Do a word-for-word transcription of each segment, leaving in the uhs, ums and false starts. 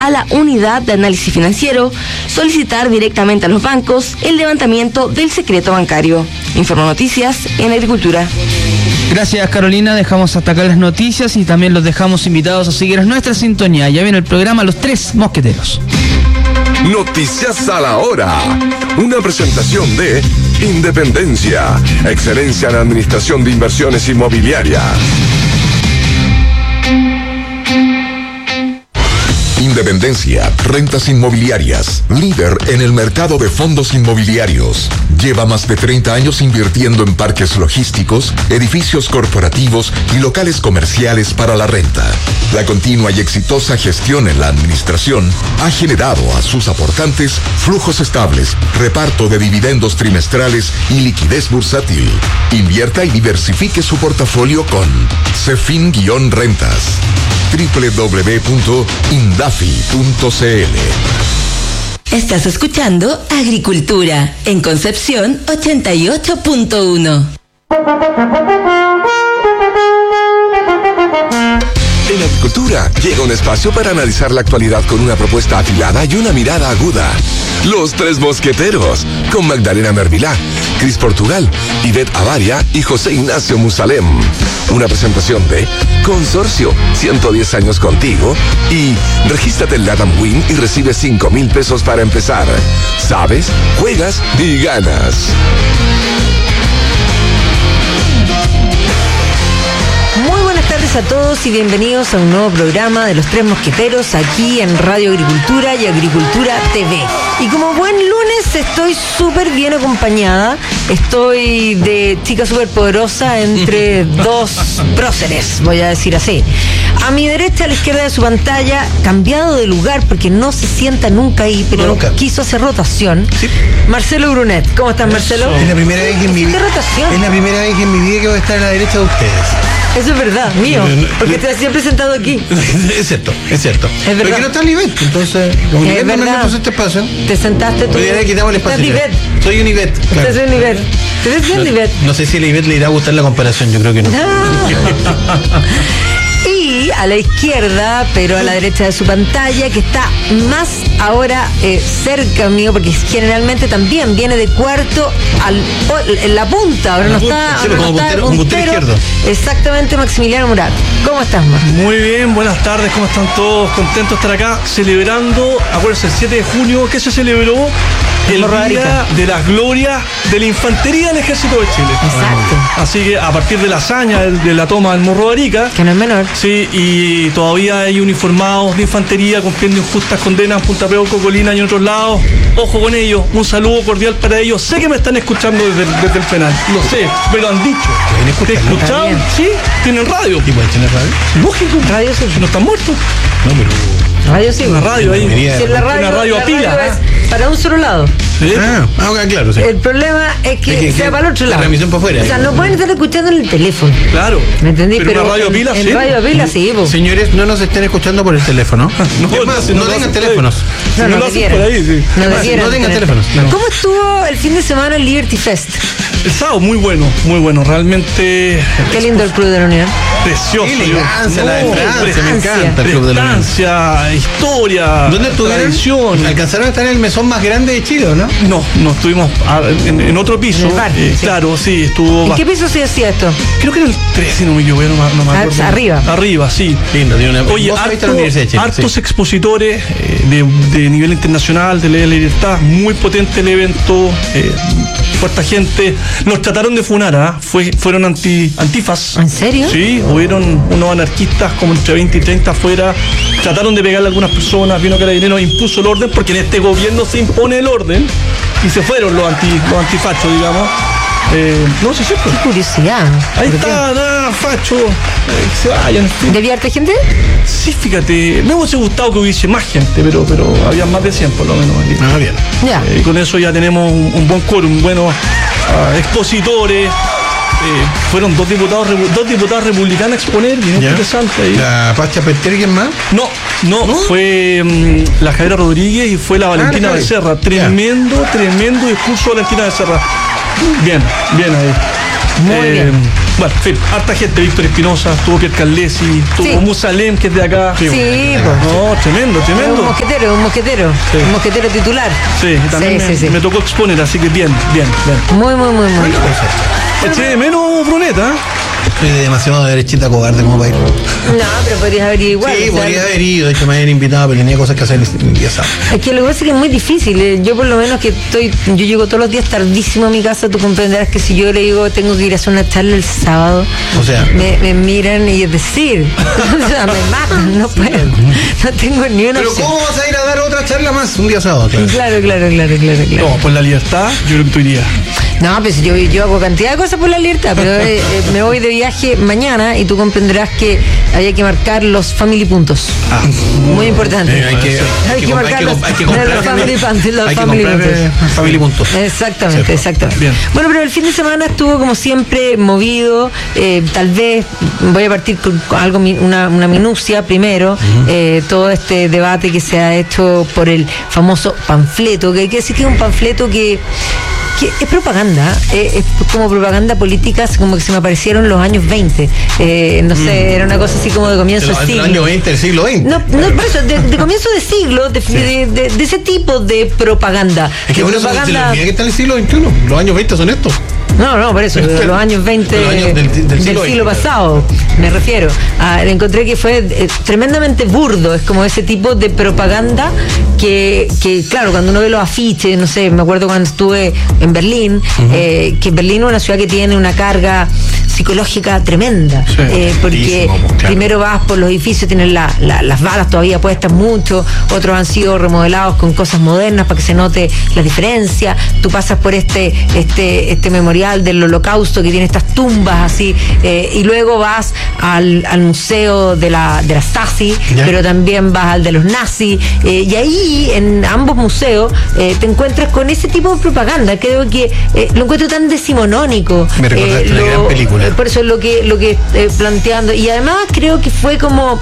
a la unidad de análisis financiero solicitar directamente a los bancos el levantamiento del secreto bancario. Informa Noticias en Agricultura. Gracias, Carolina. Dejamos hasta acá las noticias y también los dejamos invitados a seguir nuestra sintonía. Ya viene el programa Los Tres Mosqueteros. Noticias a la hora. Una presentación de Independencia, excelencia en administración de inversiones inmobiliarias. Independencia, rentas inmobiliarias, líder en el mercado de fondos inmobiliarios. Lleva más de treinta años invirtiendo en parques logísticos, edificios corporativos y locales comerciales para la renta. La continua y exitosa gestión en la administración ha generado a sus aportantes flujos estables, reparto de dividendos trimestrales y liquidez bursátil. Invierta y diversifique su portafolio con Cefin-Rentas. doble u doble u doble u punto indafi punto c l. Estás escuchando Agricultura en Concepción ochenta y ocho punto uno. En Agricultura llega un espacio para analizar la actualidad con una propuesta afilada y una mirada aguda. Los Tres Mosqueteros, con Magdalena Mervilá, Cris Portugal, Ivette Avaria y José Ignacio Musalem. Una presentación de Consorcio, ciento diez años contigo, y regístrate en Latam Win y recibe cinco mil pesos para empezar. Sabes, juegas y ganas. Muy buenas tardes a todos y bienvenidos a un nuevo programa de Los Tres Mosqueteros aquí en Radio Agricultura y Agricultura T V. Y como buen lunes estoy súper bien acompañada, estoy de chica súper poderosa entre dos próceres, voy a decir así. A mi derecha, a la izquierda de su pantalla, cambiado de lugar porque no se sienta nunca ahí, pero no, nunca. Quiso hacer rotación. Sí. Marcelo Brunet, ¿cómo estás, Marcelo? Es la primera vez que en mi vida. Es la primera vez que en mi vida que voy a estar a la derecha de ustedes. Eso es verdad, mío, porque te has siempre sentado aquí. Es cierto, es cierto. Es verdad. Porque no está Ivette, entonces, como Ivette no me puso este espacio. Te sentaste tú. Hoy día le quitamos el espacio. Soy un Ivette. Claro. Usted es un Ivette. ¿Te ves bien, no, Ivette? No sé si a Ivette le irá a gustar la comparación, yo creo que no. Y a la izquierda, pero a la derecha de su pantalla, que está más ahora eh, cerca mío, porque generalmente también viene de cuarto al, en la punta, ahora no está, sí, ahora no está puntero, un puntero izquierdo. Exactamente, Maximiliano Murat. ¿Cómo estás, Mar? Muy bien, buenas tardes, ¿cómo están todos? Contentos de estar acá celebrando, acuérdense, el siete de junio, ¿qué se celebró? El Día de las Glorias de la Infantería del Ejército de Chile. Exacto. Así que a partir de la hazaña de, de la toma del Morro de Arica, que no es menor. Sí, y todavía hay uniformados de infantería cumpliendo injustas condenas en Punta Peuco, Colina y en otros lados. Ojo con ellos, un saludo cordial para ellos. Sé que me están escuchando desde, desde el penal, lo sé, me lo han dicho. ¿Te escucharon? Sí, tienen radio. ¿Y pueden tener radio? Lógico. Radio sí. ¿No están muertos? No, pero... Radio sí. Una radio ahí. Si la radio, una radio la a pila. Radio es para un solo lado. ¿Sí? Ah, ah, claro, sí. El problema es que, es que sea que para el otro lado. La transmisión para afuera. O sea, no pueden estar escuchando en el teléfono. Claro. ¿Me entendí? Pero, Pero una radio a pila, en, sí. En radio a pila, sí. Po. Señores, no nos estén escuchando por el teléfono. No, es más, si no, no tengan lo teléfonos. No, si no, no lo hacen por ahí, sí. No, Además, no tengan teléfonos. No. ¿Cómo estuvo el fin de semana el Liberty Fest? El sábado, muy bueno, muy bueno. Realmente. Qué lindo el Club de la Unión. Precioso. Qué elegancia, la de Francia, me encanta el Club de la Unión. Prestancia, historia. ¿Dónde estuvieron? Tradición. ¿Alcanzaron a estar en el mesón más grande de Chile, o no? No, no estuvimos a, en, en otro piso. En el bar, eh, sí. Claro, sí, estuvo. ¿En qué piso se hacía esto? Creo que era el trece, no me equivoco, no, me- no me Ah, acuerdo. arriba. Arriba, sí. Lindo, tiene una... Oye, Vos fuiste a harto- la Universidad de Chile, hartos sí. expositores eh, de, de nivel internacional, de Ley de la Libertad, muy potente el evento, eh, fuerte gente. Nos trataron de funar, ¿ah? Fue, fueron anti, antifas. ¿En serio? Sí, hubieron unos anarquistas como entre veinte y treinta afuera, trataron de pegarle a algunas personas, vino Carabineros, impuso el orden, porque en este gobierno se impone el orden, y se fueron los, anti, los antifachos, digamos. Eh, no, sí, cierto. Qué curiosidad. Ahí ¿Por está, nada, facho, eh, que se vayan. qué? ¿Debía harta gente? Sí, fíjate, me hubiese gustado que hubiese más gente, pero, pero había más de cien por lo menos aquí. Ah, bien. Ya. Eh, y con eso ya tenemos un, un buen quórum, buenos ah, expositores. Eh, fueron dos diputados repu- dos diputadas republicanas a exponer, bien Ya. interesante ahí. ¿La Paz Chapeter, quién más? No, no, ¿No? fue mm, la Javiera Rodríguez y fue la Valentina la Javi. Becerra. Ya. Tremendo, tremendo discurso de Valentina Becerra. Bien, bien ahí. Muy bien. Bueno, en fin, harta gente, Víctor Espinosa, estuvo Pierre Carlesi, estuvo Sí. Musalem, que es de acá. Sí, pues. No, tremendo, Un tremendo. mosquetero, un mosquetero. Sí. Un mosquetero titular. Sí, también Sí, me, sí, sí. me tocó exponer, así que bien, bien, bien. Muy, muy, muy, muy. Eché de menos Bruneta. Soy demasiado derechita cobarde como para ir. No, pero podrías haber ido igual. Sí, o sea, podría haber ido. De hecho, me habían invitado, pero tenía cosas que hacer el día sábado. Es que lo que pasa es que es muy difícil. eh, Yo por lo menos que estoy, yo llego todos los días tardísimo a mi casa, tú comprenderás que si yo le digo tengo que ir a hacer una charla el sábado, O sea. me, me miran y es decir, o sea, me matan, no puedo, no tengo ni una Pero opción. ¿cómo vas a ir a dar otra charla más un día sábado? Claro. Claro, claro, claro, claro, claro. No, por la libertad, yo creo que tú irías. No, pues yo, yo hago cantidad de cosas por la libertad, pero eh, eh, me voy de viaje mañana y tú comprenderás que había que marcar los family puntos. Ah. Muy importante. Eh, hay que, Hay que comp- marcar hay los- comp- hay que los comprar family puntos, los hay que family comprar, eh, puntos. family puntos. Exactamente, Sí, exactamente. bien. Bueno, pero el fin de semana estuvo como siempre movido. eh, tal vez voy a partir con con algo, mi- una, una minucia primero. eh, todo este debate que se ha hecho por el famoso panfleto, que hay que decir que es un panfleto que que es propaganda, eh, es como propaganda política, como que se me aparecieron los años veinte. Eh, no sé, era una cosa así como de comienzo De de los- del siglo. año veinte del siglo veinte. No, no, por eso, de, de comienzo de siglo, de, de- de- de ese tipo de propaganda. Es que De por eso se propaganda- le olvida que está en el siglo veintiuno. Los años veinte son estos. No, no, por eso, de los años veinte De los años del- del del, siglo siglo, veinte. pasado, me refiero. Ah, encontré que fue eh, tremendamente burdo, es como ese tipo de propaganda que, que, claro, cuando uno ve los afiches, no sé, me acuerdo cuando estuve en Berlín, eh, que Berlín es una ciudad que tiene una carga psicológica tremenda, Sí, eh, porque altísimo, claro. primero vas por los edificios, tienen la- la- las balas todavía puestas mucho, otros han sido remodelados con cosas modernas para que se note la diferencia, tú pasas por este, este, este memorial del holocausto que tiene estas tumbas así, eh, y luego vas al, al museo de la, de la Stasi, Ya. pero también vas al de los nazis, eh, y ahí en ambos museos eh, te encuentras con ese tipo de propaganda. Creo que eh, lo encuentro tan decimonónico. Me recordaste una gran película. eh, por eso es lo que, lo que eh, planteando. Y además creo que fue como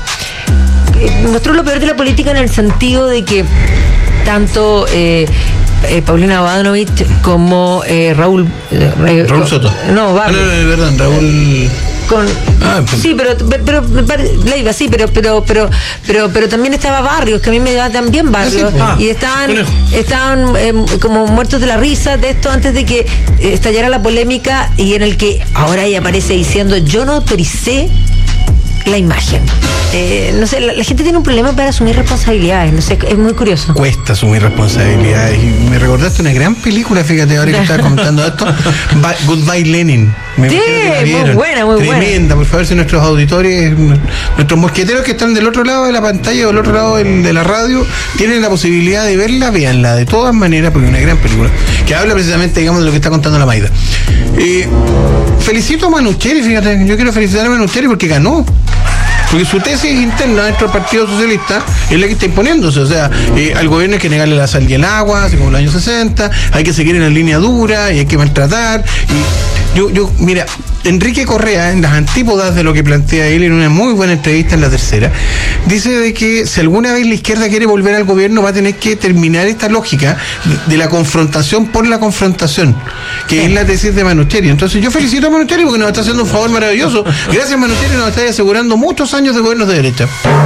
eh, mostró lo peor de la política en el sentido de que tanto eh, eh, Paulina Bodanovich como eh, Raúl eh, eh, Raúl Soto. no, Ah, Barrio. no, no, perdón, Raúl. Con, Ah, pues- sí, pero, pero, pero Leiva, sí, pero, pero, pero, pero, pero también estaba Barrios, que a mí me da también Barrios, Ah, y estaban, Conejo. estaban eh, como muertos de la risa de esto antes de que eh, estallara la polémica y en el que ahora ella aparece diciendo yo no autoricé la imagen. Eh, no sé, la, la gente tiene un problema para asumir responsabilidades, no sé, es muy curioso. Cuesta asumir responsabilidades. Y me recordaste una gran película, fíjate, ahora que estaba comentando esto. Ba- Goodbye Lenin. Me Sí, imagino que la muy vieron. buena, muy buena. Tremenda, por favor, si nuestros auditores, nuestros mosqueteros que están del otro lado de la pantalla o del otro lado del- de la radio, tienen la posibilidad de verla, véanla de todas maneras, porque es una gran película, que habla precisamente, digamos, de lo que está contando la Maida. Eh, felicito a Manucheri, fíjate, yo quiero felicitar a Manucheri porque ganó. Porque su tesis interna dentro del Partido Socialista es la que está imponiéndose. O sea, eh, al gobierno hay que negarle la sal y el agua, así como en los años sesenta, hay que seguir en la línea dura y hay que maltratar. Y yo, yo, mira, Enrique Correa, en las antípodas de lo que plantea él en una muy buena entrevista en La Tercera, dice de que si alguna vez la izquierda quiere volver al gobierno va a tener que terminar esta lógica de, de la confrontación por la confrontación, que es la tesis de Manucheri. Entonces yo felicito a Manucheri porque nos está haciendo un favor maravilloso. Gracias, Manucheri, nos está asegurando muchos años de gobiernos de derecha.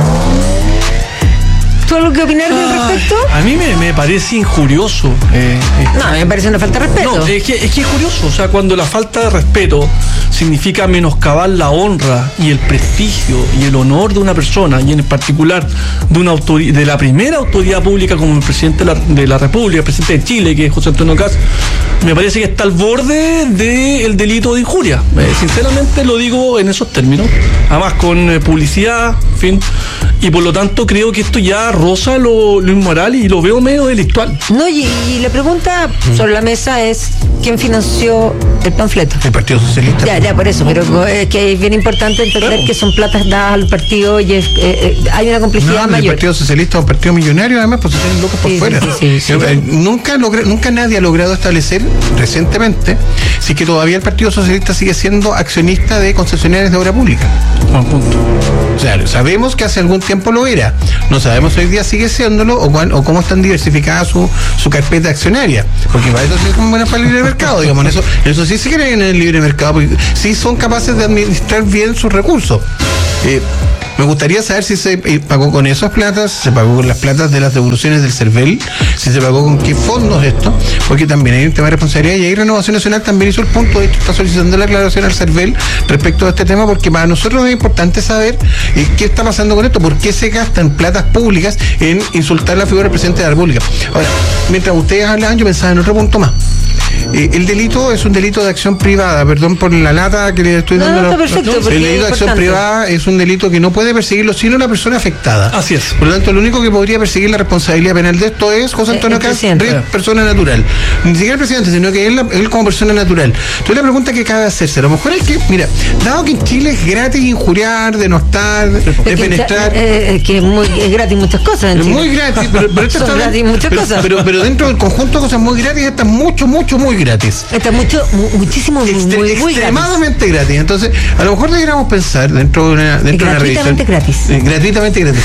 ¿Tú algo que opinar al respecto? A mí me, me parece injurioso. eh, eh, No, a mí me parece una falta de respeto. No, es que, es que es curioso, o sea, cuando la falta de respeto significa menoscabar la honra y el prestigio y el honor de una persona, y en particular de una autori- de la primera autoridad pública como el presidente de la, de la República, el presidente de Chile, que es José Antonio Kast, me parece que está al borde del delito de injuria. Eh, sinceramente lo digo en esos términos, además con eh, publicidad, en fin, y por lo tanto creo que esto ya roza lo, lo inmoral y lo veo medio delictual. No, y, y la pregunta sobre la mesa es ¿quién financió el panfleto? El Partido Socialista. Ya, ya, por eso, pero es que es bien importante entender Claro. que son platas dadas al partido y es, eh, eh, hay una complejidad No, el mayor. Partido Socialista es un partido millonario, además, pues se tienen locos por Sí, fuera. sí, sí, sí, Eh, sí. eh, Nunca, logra- nunca nadie ha logrado establecer recientemente si que todavía el Partido Socialista sigue siendo accionista de concesionarias de obra pública. Buen punto. O sea, sabemos que hace algún tiempo lo era. No sabemos hoy día día sigue siéndolo o, cuán, o cómo están diversificadas su, su carpeta accionaria. Porque para eso sí es como buena para el libre mercado, digamos, en eso, en eso sí se creen en el libre mercado, porque sí son capaces de administrar bien sus recursos. Eh, Me gustaría saber si se pagó con esas platas, se pagó con las platas de las devoluciones del CERVEL, si se pagó con qué fondos esto, porque también hay un tema de responsabilidad y ahí Renovación Nacional también hizo el punto, de hecho está solicitando la aclaración al CERVEL respecto a este tema, porque para nosotros es importante saber eh, qué está pasando con esto, por qué se gastan platas públicas en insultar la figura del presidente de la República. Ahora, mientras ustedes hablaban, yo pensaba en otro punto más. Eh, el delito es un delito de acción privada, perdón por la lata que le estoy dando. No, no, la, está perfecto, no, el delito de acción privada es un delito que no puede perseguirlo sino la persona afectada. Así es. Por lo tanto, lo único que podría perseguir la responsabilidad penal de esto es José Antonio Caz, persona natural. Ni siquiera el presidente, sino que él, él como persona natural. Entonces la pregunta que cabe hacerse, a lo mejor es que, mira, dado que en Chile es gratis injuriar, denostar, defenestrar. Eh, eh, que es, muy, es gratis muchas cosas en es Chile. muy gratis, pero, pero esto Son está gratis muchas pero, cosas. Pero, pero dentro del conjunto de cosas muy gratis, está mucho, mucho, muy gratis. Está mucho, mu- muchísimo, muy, Extre- muy, muy gratis. extremadamente gratis. Entonces, a lo mejor deberíamos pensar dentro de una, dentro de una revisión. Gratuitamente gratis. Eh, gratuitamente gratis.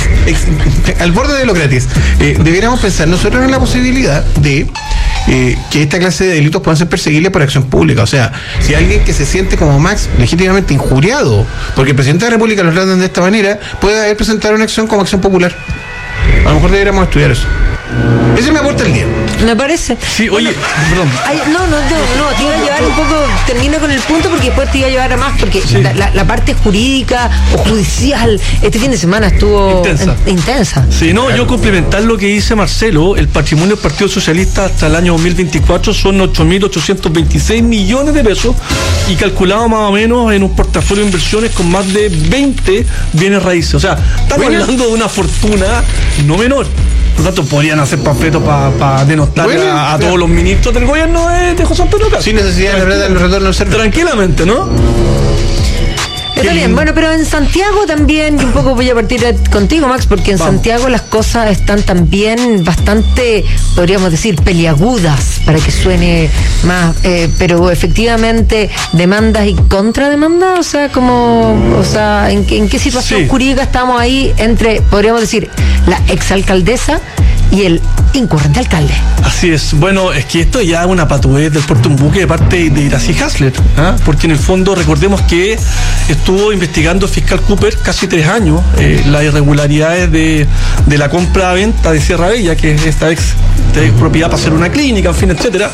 Ex- al borde de lo gratis. Eh, deberíamos pensar nosotros en la posibilidad de eh, que esta clase de delitos puedan ser perseguibles por acción pública. O sea, si alguien que se siente como Max legítimamente injuriado porque el presidente de la República lo tratan de esta manera, puede haber presentado una acción como acción popular. A lo mejor deberíamos estudiar eso. Ese me aporta el día. Me parece. Sí, oye, perdón. Ay, no, no, no, no, te iba a llevar un poco, termina con el punto porque después te iba a llevar a más, porque Sí. la, la, la parte jurídica o judicial este fin de semana estuvo Intensa. en- intensa. Sí, no, yo complementar lo que dice Marcelo, el patrimonio del Partido Socialista hasta el año dos mil veinticuatro son ocho mil ochocientos veintiséis millones de pesos y calculado más o menos en un portafolio de inversiones con más de veinte bienes raíces. O sea, estamos Bueno. hablando de una fortuna no menor. Por lo tanto, podrían hacer panfletos para pa denostar Bueno, a, a pero- todos los ministros del gobierno de, de José Antonio Caz. Sin necesidad de verdad del retorno al servicio. Tranquilamente, ¿no? Está Qué bien, lindo. bueno, pero en Santiago también, y un poco voy a partir de- contigo, Max, porque en Vamos. Santiago las cosas están también bastante, podríamos decir, peliagudas, para que suene más, eh, pero efectivamente demandas y contrademandas, o sea, como, o sea, ¿en, qué- en qué situación Sí. jurídica estamos ahí entre, podríamos decir, la exalcaldesa y el incurrente alcalde? Así es. Bueno, es que esto ya es una patudez del Puerto Umbuque de parte de Iracy Hasler, ¿ah? Porque en el fondo recordemos que estuvo investigando el fiscal Cooper casi tres años eh, las irregularidades de, de la compra-venta de Sierra Bella, que es esta ex, esta ex propiedad para hacer una clínica, en fin, etcétera.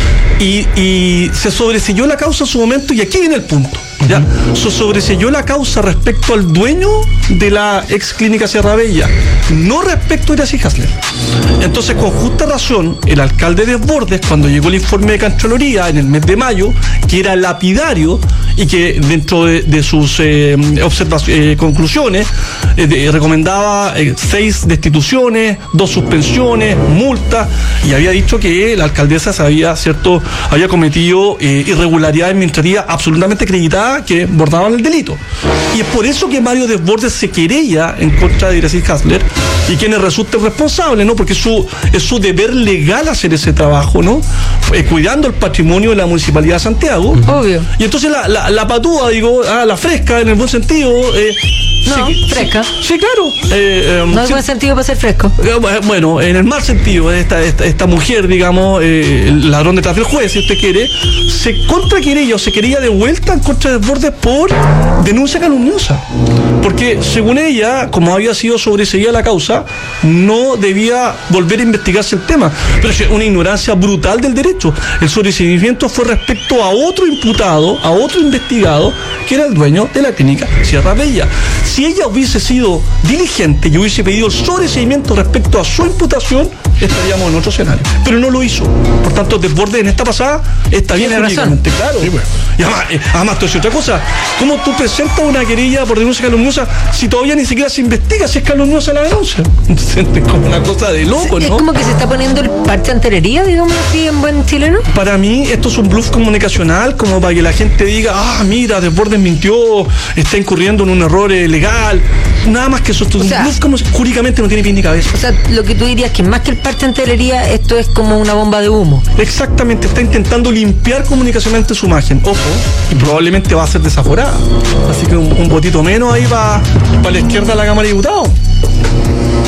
Y, y se sobreselló la causa en su momento, y aquí viene el punto. ¿Ya? Se sobreselló la causa respecto al dueño de la ex clínica Sierra Bella, no respecto a Iracy Hasler. Entonces, con justa razón, el alcalde Desbordes, cuando llegó el informe de Contraloría en el mes de mayo, que era lapidario y que dentro de, de sus eh, observac- eh, conclusiones eh, de- recomendaba eh, seis destituciones, dos suspensiones, multas, y había dicho que la alcaldesa se había, cierto, había cometido eh, irregularidades administrativas absolutamente acreditadas que bordaban el delito. Y es por eso que Mario Desbordes se querella en contra de Iracy Hasler y quienes resulten responsables, ¿no? Porque es su, es su deber legal hacer ese trabajo, ¿no? Eh, cuidando el patrimonio de la Municipalidad de Santiago. Obvio. Y entonces la, la, la patúa, digo, ah, la fresca en el buen sentido. Eh, No, sí, fresca. Sí, sí, claro. Eh, eh, No hay sí, buen sentido para ser fresco. eh, Bueno, en el mal sentido, esta, esta, esta mujer, digamos, eh, el ladrón detrás del juez, si usted quiere, se contraquerella o se quería de vuelta en contra de Desbordes por denuncia calumniosa. Porque según ella, como había sido sobreseída la causa, no debía volver a investigarse el tema. Pero es una ignorancia brutal del derecho. El sobreseimiento fue respecto a otro imputado, a otro investigado, que era el dueño de la clínica Sierra Bella. Si ella hubiese sido diligente y hubiese pedido el sobreseimiento respecto a su imputación, estaríamos en otro escenario. Pero no lo hizo. Por tanto, Desbordes en esta pasada está bien Tiene razón. jurídicamente, claro. Y además, eh, además, te voy a decir otra cosa. ¿Cómo tú presentas una querella por denuncia calumniosa si todavía ni siquiera se investiga si es calumniosa la denuncia? Es como una cosa de loco, Es ¿no? como que se está poniendo el parche anterería, digamos así, en buen chileno. Para mí esto es un bluff comunicacional, como para que la gente diga, ah, mira, Desbordes mintió, está incurriendo en un error eh, legal. Nada más que eso, esto es O un sea, bluff como jurídicamente no tiene pie ni cabeza. O sea, lo que tú dirías que más que el parche anterería, esto es como una bomba de humo. Exactamente, está intentando limpiar comunicacionalmente su imagen, ojo, y probablemente va a ser desaforada. Así que un, un votito menos ahí va para la izquierda de la Cámara de Diputados.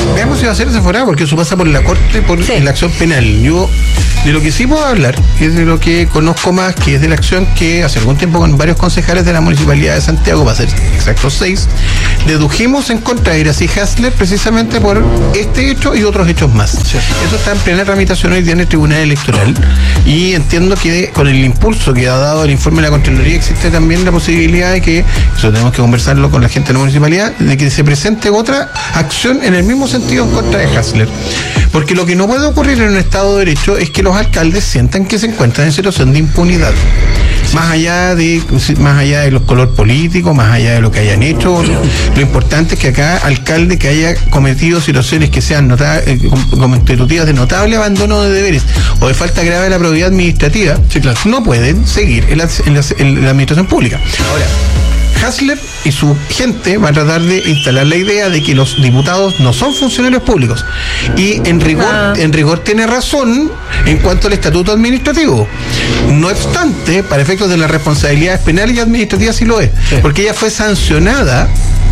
veamos si va a ser desaforado, porque eso pasa por la Corte, por Sí. la acción penal. Yo, de lo que sí puedo hablar, es de lo que conozco más, que es de la acción que hace algún tiempo con varios concejales de la Municipalidad de Santiago, para ser exactos seis, dedujimos en contra de Iracy Hasler precisamente por este hecho y otros hechos más. Sí. Eso está en plena tramitación hoy día en el Tribunal Electoral, y entiendo que con el impulso que ha dado el informe de la Contraloría existe también la posibilidad de que, eso tenemos que conversarlo con la gente de la Municipalidad, de que se presente otra acción en el mismo sentido en contra de Hasler. Porque lo que no puede ocurrir en un Estado de Derecho es que los alcaldes sientan que se encuentran en situación de impunidad. Sí. Más allá de más allá de los color políticos, más allá de lo que hayan hecho, lo, lo importante es que acá alcalde que haya cometido situaciones que sean nota, eh, constitutivas de notable abandono de deberes o de falta grave de la probidad administrativa, sí, claro, no pueden seguir en la, en la, en la administración pública. Ahora, Hasler y su gente van a tratar de instalar la idea de que los diputados no son funcionarios públicos, y en rigor, ah. en rigor tiene razón en cuanto al estatuto administrativo. No obstante, para efectos de las responsabilidades penales y administrativas sí lo es, sí. Porque ella fue sancionada,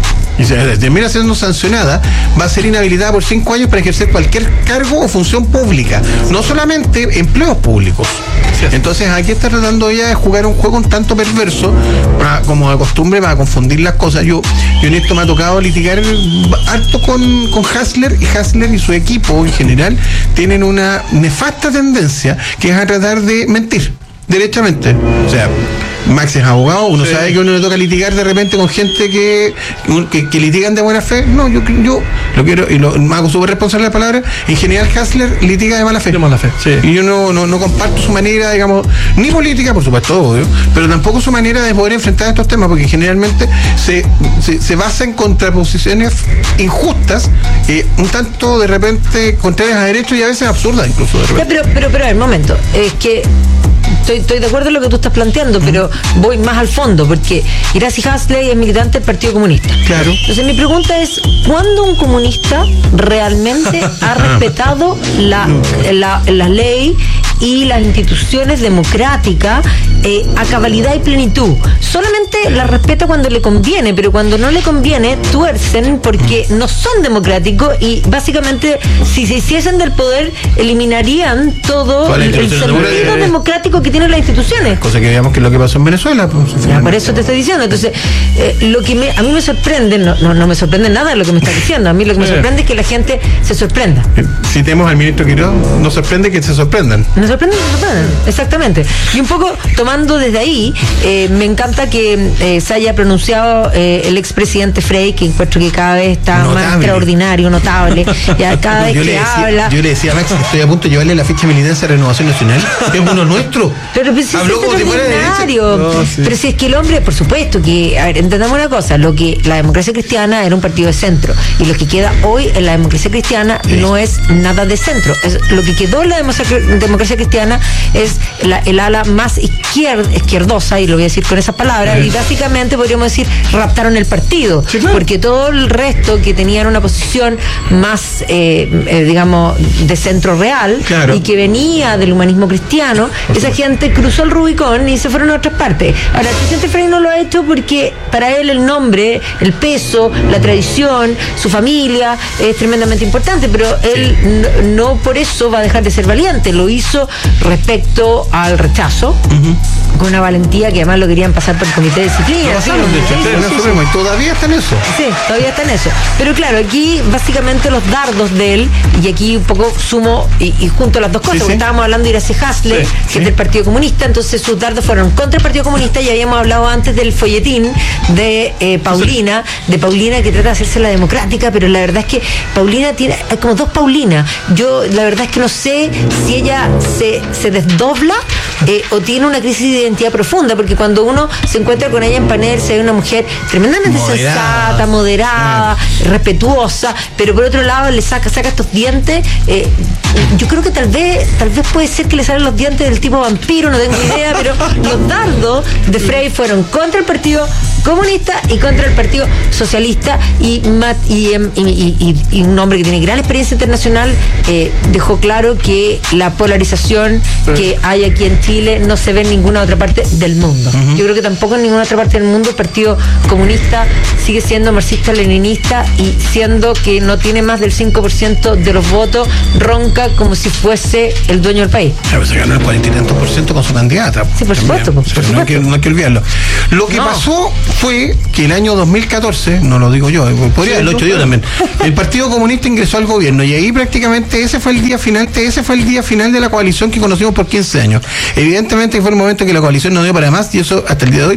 y si termina siendo sancionada, va a ser inhabilitada por cinco años para ejercer cualquier cargo o función pública, no solamente empleos públicos. Entonces aquí está tratando ella de jugar un juego un tanto perverso, para, como de costumbre, para confundir las cosas. Yo, yo en esto me ha tocado litigar harto con, con Hasler, y Hasler y su equipo en general tienen una nefasta tendencia que es a tratar de mentir, derechamente. O sea, Max es abogado, uno sí. sabe que uno le toca litigar de repente con gente que, que, que litigan de buena fe. No, yo, yo lo quiero, y lo me hago súper responsable de la palabra. En general, Hasler litiga de mala fe. De mala fe, sí. Y yo no, no, no comparto su manera, digamos, ni política, por supuesto, obvio, pero tampoco su manera de poder enfrentar estos temas, porque generalmente se, se, se basa en contraposiciones injustas, eh, un tanto de repente contrarias a derechos y a veces absurdas incluso. De repente. Pero, pero, pero, a ver, momento, es que Estoy, estoy de acuerdo en lo que tú estás planteando, mm. pero voy más al fondo, porque Iracy Hasler es militante del Partido Comunista. Claro. Entonces mi pregunta es, ¿cuándo un comunista realmente ha respetado la, la, la ley y las instituciones democráticas eh, a cabalidad y plenitud? Solamente la respeta cuando le conviene, pero cuando no le conviene, tuercen porque no son democráticos, y básicamente si se hiciesen del poder eliminarían todo el, el sentido de... democrático que tienen las instituciones. Cosa que veamos que es lo que pasó en Venezuela. Pues, ya, por eso te estoy diciendo. Entonces, eh, lo que me, a mí me sorprende, no, no, no me sorprende nada de lo que me está diciendo. A mí lo que me sorprende es que la gente se sorprenda. Citemos al ministro Quiroz, nos sorprende que se sorprendan. Nos sorprende que se sorprendan, exactamente. Y un poco tomando desde ahí, eh, me encanta que eh, se haya pronunciado eh, el expresidente Frey, que encuentro que cada vez está notable, más extraordinario, notable. Ya cada vez yo que decía, habla. Yo le decía a Max que estoy a punto de llevarle la ficha de militancia a Renovación Nacional. Es uno nuestro. Pero pues, si habló como si fuera derecho. No, sí. Pero si es que el hombre, por supuesto que, a ver, entendamos una cosa, lo que la democracia cristiana era un partido de centro, y lo que queda hoy en la democracia cristiana sí. no es nada de centro. Es, lo que quedó en la democracia, democracia cristiana es la, el ala más izquierd, izquierdosa, y lo voy a decir con esas palabras, sí. y básicamente podríamos decir, raptaron el partido, sí, claro. porque todo el resto que tenían una posición más, eh, eh, digamos, de centro real, claro. y que venía del humanismo cristiano, esa gente cruzó el Rubicón y se fueron a otras partes. Ahora, el presidente Frey no lo ha hecho porque para él el nombre, el peso, la tradición, su familia es tremendamente importante, pero él sí. no, no por eso va a dejar de ser valiente. Lo hizo respecto al rechazo, uh-huh. con una valentía que además lo querían pasar por el comité de disciplina. No, sí, de hecho, sí, sí, sí, sí. Y todavía está en eso. Sí, todavía está en eso. Pero claro, aquí básicamente los dardos de él, y aquí un poco sumo y, y junto las dos cosas, sí, porque sí. estábamos hablando de Iracy Hasler, sí, que sí. es del Partido Comunista, entonces sus dardos fueron contra el Partido Comunista, y habíamos hablado antes del folletín de eh, Paulina, de Paulina que trata de hacerse la democrática, pero la verdad es que Paulina tiene, hay como dos Paulinas. Yo la verdad es que no sé si ella se, se desdobla eh, o tiene una crisis de identidad profunda, porque cuando uno se encuentra con ella en panel, se ve una mujer tremendamente moderada. sensata, moderada, ah. respetuosa, pero por otro lado le saca, saca estos dientes. Eh, yo creo que tal vez, tal vez puede ser que le salen los dientes del tipo vampiro, no tengo idea, pero los dardos de Frey fueron contra el Partido Comunista y contra el Partido Socialista, y, y, y, y, y un hombre que tiene gran experiencia internacional eh, dejó claro que la polarización que hay aquí en Chile Chile, no se ve en ninguna otra parte del mundo. Uh-huh. Yo creo que tampoco en ninguna otra parte del mundo el Partido Comunista sigue siendo marxista-leninista y siendo que no tiene más del cinco por ciento de los votos, ronca como si fuese el dueño del país. Pero se ganó el cuarenta y tantos por ciento con su candidata. Sí, por supuesto. Por, sí, por no, supuesto. Hay que, no hay que olvidarlo. Lo que no. pasó fue que el año dos mil catorce, no lo digo yo, podría haberlo hecho yo también, el Partido Comunista ingresó al gobierno y ahí prácticamente ese fue el día final, ese fue el día final de la coalición que conocimos por quince años. Evidentemente fue el momento que la coalición no dio para más y eso hasta el día de hoy